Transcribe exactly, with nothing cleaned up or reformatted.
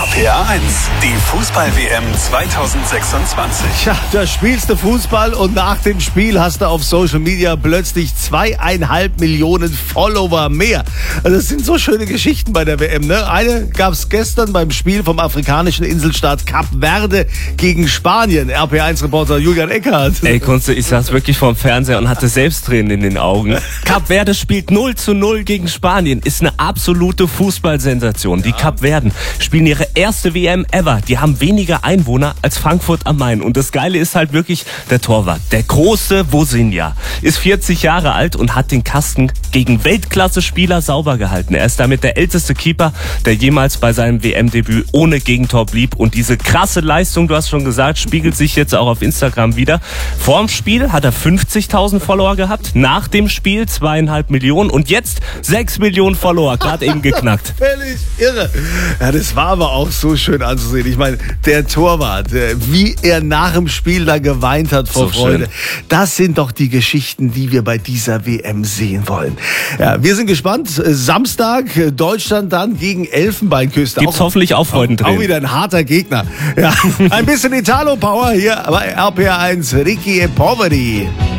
R P R eins, die Fußball-W M zweitausendsechsundzwanzig. Tja, da spielst du Fußball und nach dem Spiel hast du auf Social Media plötzlich zweieinhalb Millionen Follower mehr. Also das sind so schöne Geschichten bei der W M, ne? Eine gab es gestern beim Spiel vom afrikanischen Inselstaat Kap Verde gegen Spanien. R P R eins-Reporter Julian Eckhardt. Ey, Kunze, ich saß wirklich vorm Fernseher und hatte selbst Tränen in den Augen. Kap Verde spielt null zu null gegen Spanien. Ist eine absolute Fußballsensation. Die Kap Verden spielen ihre erste W M ever. Die haben weniger Einwohner als Frankfurt am Main. Und das Geile ist halt wirklich der Torwart. Der große Vozinha ist vierzig Jahre alt und hat den Kasten gegen Weltklasse-Spieler sauber gehalten. Er ist damit der älteste Keeper, der jemals bei seinem W M-Debüt ohne Gegentor blieb. Und diese krasse Leistung, du hast schon gesagt, spiegelt sich jetzt auch auf Instagram wieder. Vorm Spiel hat er fünfzigtausend Follower gehabt. Nach dem Spiel zweieinhalb Millionen. Und jetzt sechs Millionen Follower. Gerade eben geknackt. Völlig irre. Ja, das war aber auch so schön anzusehen. Ich meine, der Torwart, wie er nach dem Spiel da geweint hat vor So Freude. schön. Das sind doch die Geschichten, die wir bei dieser W M sehen wollen. Ja, wir sind gespannt. Samstag Deutschland dann gegen Elfenbeinküste. Gibt's auch, hoffentlich auch Freuden auch drin. wieder ein harter Gegner. Ja, ein bisschen Italo-Power hier bei R P R eins. Ricky e Poveri.